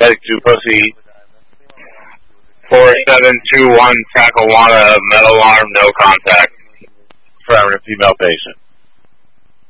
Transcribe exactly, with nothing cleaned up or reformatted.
Medic to proceed. four seven two one Talcahuano, metal arm, no contact. Affirmative, female patient.